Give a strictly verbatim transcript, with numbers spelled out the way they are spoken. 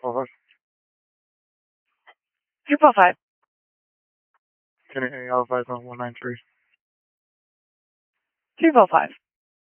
five. two four five. Can you elevate on one nine three? two four five.